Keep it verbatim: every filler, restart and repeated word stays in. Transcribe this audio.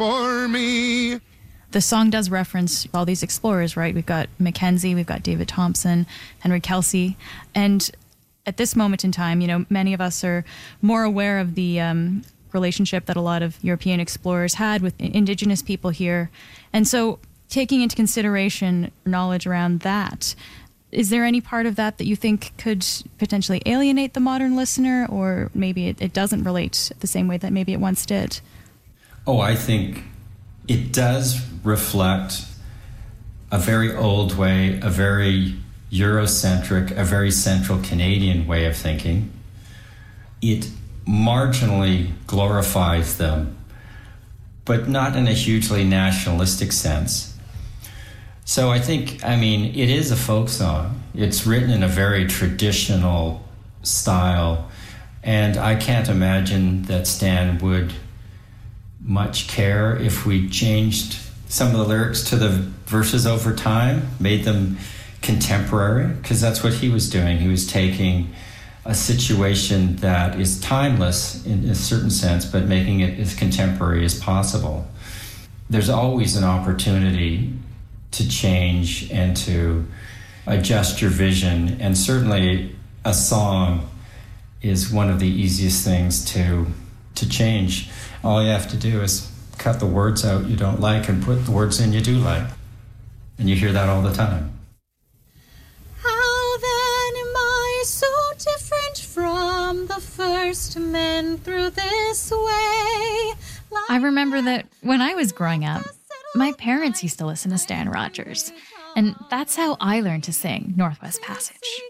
for me. The song does reference all these explorers, right? We've got Mackenzie, we've got David Thompson, Henry Kelsey. And at this moment in time, you know, many of us are more aware of the um, relationship that a lot of European explorers had with Indigenous people here. And so taking into consideration knowledge around that, is there any part of that that you think could potentially alienate the modern listener, or maybe it, it doesn't relate the same way that maybe it once did? Oh, I think it does reflect a very old way, a very Eurocentric, a very Central Canadian way of thinking. It marginally glorifies them, but not in a hugely nationalistic sense. So I think, I mean, it is a folk song. It's written in a very traditional style, and I can't imagine that Stan would much care if we changed some of the lyrics to the verses over time, made them contemporary, because that's what he was doing. He was taking a situation that is timeless in a certain sense, but making it as contemporary as possible. There's always an opportunity to change and to adjust your vision, and certainly a song is one of the easiest things to to change. All you have to do is cut the words out you don't like and put the words in you do like. And you hear that all the time. How then am I so different from the first men through this way? Like I remember that when I was growing up, my parents used to listen to Stan Rogers, and that's how I learned to sing Northwest Passage.